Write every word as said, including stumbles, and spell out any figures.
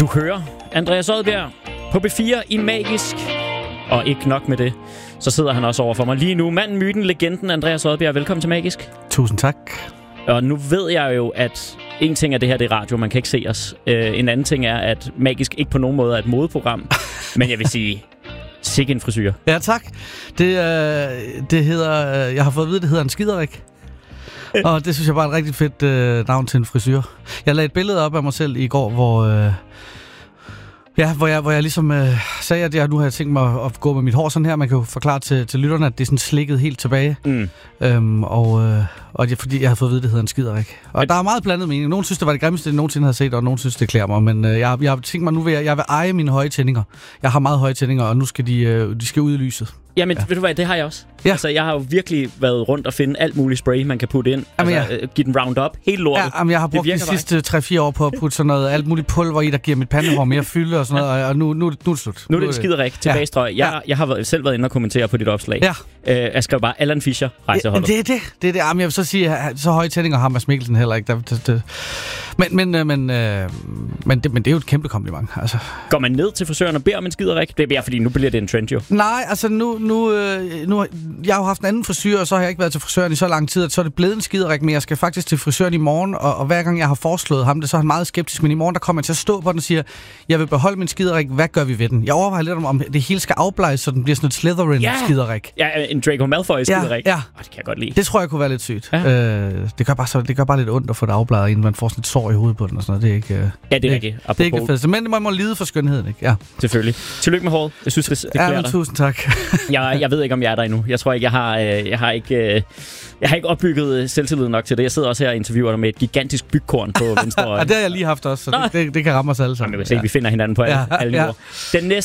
Du hører Andreas Odbjerg på B fire i Magisk. Og ikke nok med det, så sidder han også over for mig lige nu. Manden, myten, legenden Andreas Odbjerg. Velkommen til Magisk. Tusind tak. Og nu ved jeg jo, at en ting er det her, det er radio, man kan ikke se os. Øh, en anden ting er, at Magisk ikke på nogen måde er et modeprogram. Men jeg vil sige, sikke en frisyr. Ja, tak. Det, øh, det hedder, øh, jeg har fået at vide, det hedder en skiderik. Og det synes jeg bare er et rigtig fedt øh, navn til en frisyr. Jeg lagde et billede op af mig selv i går, hvor... Øh, Ja, hvor jeg, hvor jeg ligesom øh, sagde, at jeg nu har tænkt mig at gå med mit hår sådan her. Man kan jo forklare til, til lytterne, at det er sådan slikket helt tilbage. Mm. Øhm, og øh, og det, fordi jeg har fået at vide, at det hedder en skiderik. Og men... der er meget blandet mening. Nogle synes, det var det grimmeste, jeg nogensinde har set, og nogle synes, det klæder mig. Men øh, jeg, jeg har tænkt mig, nu vil jeg, jeg vil eje mine høje tændinger. Jeg har meget høje tændinger, og nu skal de, øh, de skal ud i lyset. Jamen, ja. Ved du hvad, det har jeg også. Ja. Altså, jeg har jo virkelig været rundt og finde alt muligt spray, man kan putte ind. Jamen, altså, ja. Give den Roundup, helt lortet. Ja, jamen, jeg har brugt de sidste tre fire år på at putte sådan noget, alt muligt pulver i, der giver mit pandehår mere fylde og sådan noget, og nu, nu, nu er det slut. Nu er det en skiderik tilbage strøg. Jeg, ja. jeg har været, selv været inde og kommentere på dit opslag. Ja. Øh, jeg skrev bare Allan Fischer, rejseholdet. Ja, det er det. det, er det. Jamen, jeg vil så sige, at så høje tændinger har Mads Mikkelsen heller ikke. Det, det, det. Men, men, men, øh, men, det, men det er jo et kæmpe kompliment. Altså. Går man ned til frisøren og beder om en skiderik? Det er bare fordi, nu bliver det en trend jo. Nej, altså nu... nu, øh, nu jeg har jo haft en anden frisyr, og så har jeg ikke været til frisøren i så lang tid, at så er det blevet en skiderik, men jeg skal faktisk til frisøren i morgen, og, og hver gang jeg har foreslået ham det, så er han meget skeptisk, men i morgen der kommer jeg til at stå på den og siger, jeg vil beholde min skiderik, hvad gør vi ved den? Jeg overvejer lidt om, om det hele skal afbleges, så den bliver sådan et Slytherin-skiderik. Ja, en Draco Malfoy-skiderik. Ja, ja. Oh, det kan jeg godt lide. Det tror jeg kunne være lidt sygt. Ja. Øh, det, gør bare så, det gør bare lidt ondt at få det afbleget, inden man får sådan et sår i hovedet på den og sådan noget. Det er ikke, øh, ja, det er rigtigt. Det er ikke fedt. Men man må lide for skønheden, ikke? Ja. Selvfølgelig. Tillykke med håret. Jeg synes, det, det klæder ja, dig. Tusind tak. jeg, jeg ved ikke, om jeg er der endnu. Jeg tror ikke, jeg har, øh, jeg har ikke, øh, jeg har ikke opbygget selvtillid nok til det. Jeg sidder også her og interviewer dig med et gigantisk bygkorn på venstre øje. Ja, det har jeg lige haft også, så det, det, det kan ramme os alle sammen. Jamen, jeg vil se, ja. Vi finder hinanden på alle, ja, alle niveauer. Ja. Den næste